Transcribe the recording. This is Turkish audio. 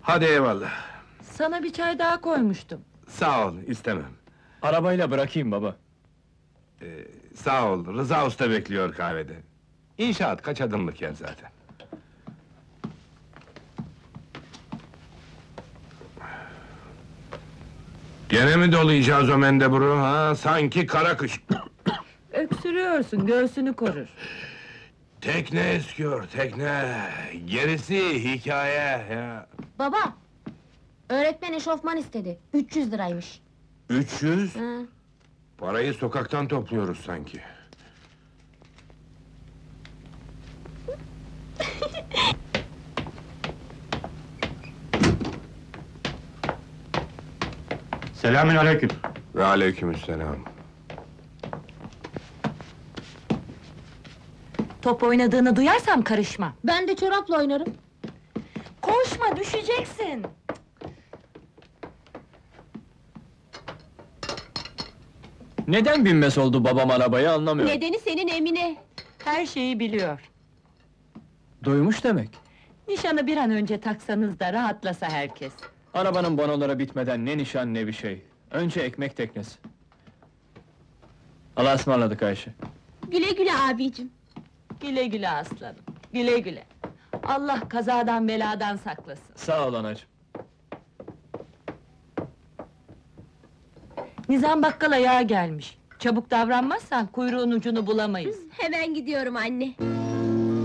Hadi eyvallah. Sana bir çay daha koymuştum. Sağ ol, istemem. Arabayla bırakayım baba. Sağ ol, Rıza Usta bekliyor kahvede. İnşaat kaç adımlık yer zaten. Gene mi dolayacağız o mendeburu ha? Sanki kara kış. Öksürüyorsun, göğsünü korur. Tekne eskiyor, tekne. Gerisi hikaye ya. Baba! Öğretmen eşofman istedi. 300 liraymış. 300? Hı. Parayı sokaktan topluyoruz sanki. Selamünaleyküm. Ve aleykümselam. Top oynadığını duyarsam karışma. Ben de çorapla oynarım. Koşma, düşeceksin! Neden binmez oldu babam arabaya anlamıyorum. Nedeni senin Emine. Her şeyi biliyor. Duymuş demek. Nişanı bir an önce taksanız da rahatlasa herkes. Arabanın bonoları bitmeden ne nişan ne bir şey. Önce ekmek teknesi. Allah'a ısmarladık Ayşe. Güle güle abicim. Güle güle aslanım, güle güle. Allah kazadan beladan saklasın. Sağ ol anacığım. Nizam bakkala yağ gelmiş. Çabuk davranmazsan kuyruğun ucunu bulamayız. Hemen gidiyorum anne.